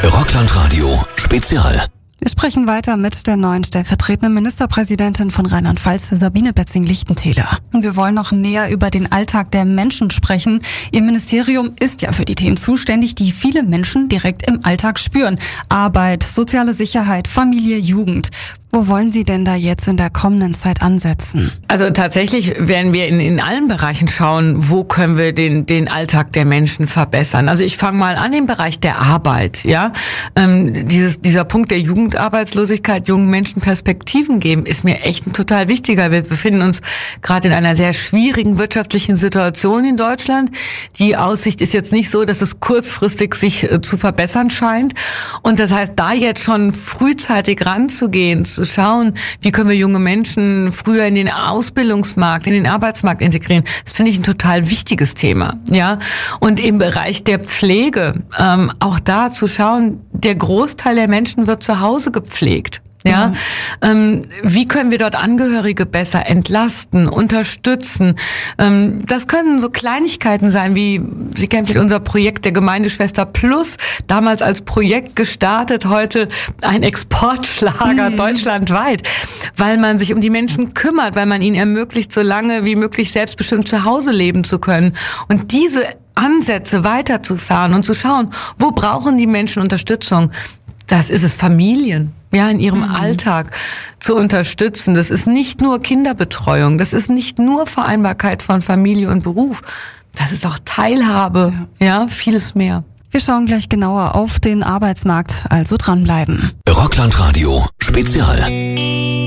Rockland-Radio Spezial. Wir sprechen weiter mit der neuen stellvertretenden Ministerpräsidentin von Rheinland-Pfalz, Sabine Betzing-Lichtentäler. Und wir wollen noch näher über den Alltag der Menschen sprechen. Ihr Ministerium ist ja für die Themen zuständig, die viele Menschen direkt im Alltag spüren. Arbeit, soziale Sicherheit, Familie, Jugend. Wo wollen Sie denn da jetzt in der kommenden Zeit ansetzen? Also tatsächlich werden wir in allen Bereichen schauen, wo können wir den Alltag der Menschen verbessern. Also ich fange mal an im Bereich der Arbeit. Ja, dieser Punkt der Jugendarbeitslosigkeit, jungen Menschen Perspektiven geben, ist mir echt ein total wichtiger. Wir befinden uns gerade in einer sehr schwierigen wirtschaftlichen Situation in Deutschland. Die Aussicht ist jetzt nicht so, dass es kurzfristig sich zu verbessern scheint. Und das heißt, da jetzt schon frühzeitig ranzugehen, zu schauen, wie können wir junge Menschen früher in den Ausbildungsmarkt, in den Arbeitsmarkt integrieren. Das finde ich ein total wichtiges Thema. Ja, und im Bereich der Pflege, auch da zu schauen, der Großteil der Menschen wird zu Hause gepflegt. Ja, wie können wir dort Angehörige besser entlasten, unterstützen? Das können so Kleinigkeiten sein, wie Sie kennen vielleicht unser Projekt der Gemeindeschwester Plus, damals als Projekt gestartet, heute ein Exportschlager deutschlandweit, weil man sich um die Menschen kümmert, weil man ihnen ermöglicht, so lange wie möglich selbstbestimmt zu Hause leben zu können. Und diese Ansätze weiterzufahren und zu schauen, wo brauchen die Menschen Unterstützung? Das ist es, Familien, ja, in ihrem Alltag zu unterstützen. Das ist nicht nur Kinderbetreuung, das ist nicht nur Vereinbarkeit von Familie und Beruf, das ist auch Teilhabe, ja, vieles mehr. Wir schauen gleich genauer auf den Arbeitsmarkt, also dranbleiben. Rockland-Radio Spezial.